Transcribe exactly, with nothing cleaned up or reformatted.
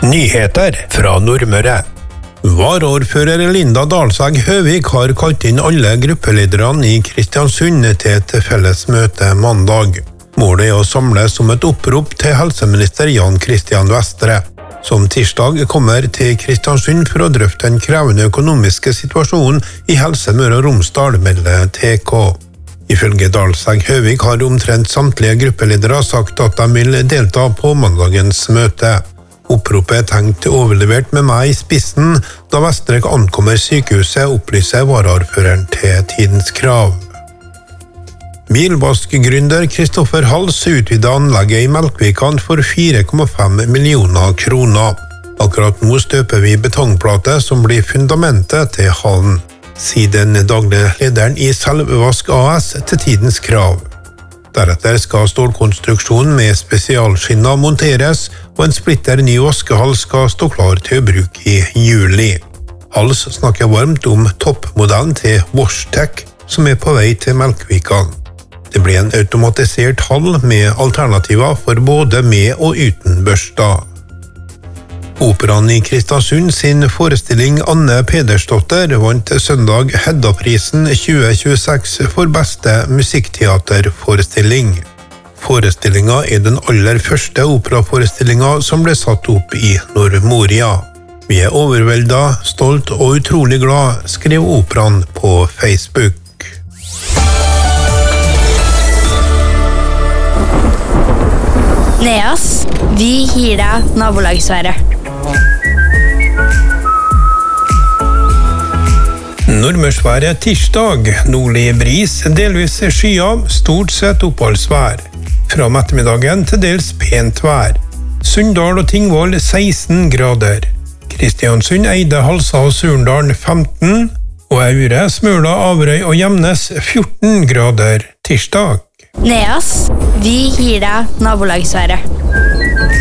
Nyheter fra Nordmøre. Varaordfører Linda Dalsæg Høvik har kalt inn alle gruppelederne i Kristiansund til et felles møte mandag. Målet er å samles om et opprop til helseminister Jan Christian Vestre, som tirsdag kommer til Kristiansund for å drøfte den krevende økonomiske situasjonen i Helse Møre og Romsdal, melder T K. Ifølge Dalsæg Høvik har omtrent samtlige gruppeledere sagt at de vil delta på mandagens møte. Oppropet er tenkt overlevert med meg i spissen, da Vestre ankommer sykehuset, opplyser varaordføreren til Tidens Krav. Bilvaskgründer Kristoffer Hals utvidet anlegget i Melkvikan for fire komma fem millioner kroner. Akkurat nå støper vi betongplate som blir fundamentet til hallen, sier den daglige lederen i Selvvask A S til Tidens Krav. Deretter skal stålkonstruksjonen med spesialskinner monteres, og en splitter ny vaskehall skal stå klar til å bruke i juli. Hals snakker varmt om toppmodellen til WashTec, som er på vei til Melkvikan. Det blir en automatisert hall med alternativer for både med og uten børster. Operaen i Kristiansund sin forestilling Anne Pedersdotter vant søndag Hedda-prisen tjue tjueseks for beste musikkteaterforestilling. Forestillingen er den aller første operaforestillingen som ble satt opp i Nordmoria. Vi er overveldet, stolt og utrolig glad, skrev operaen på Facebook. Neas, vi gir deg nabolagsværet. Nordmørsværet tirsdag, nordlig bris, delvis skyer, stort sett oppholdsvær. Fra ettermiddagen til dels pent vær. Sunndal og Tingvoll seksten grader. Kristiansund, Eide, Halsa og Surndalen femten, og Aure, Smøla, Averøy og Gjemnes fjorten grader tirsdag. Neas, vi gir deg nabolagsværet.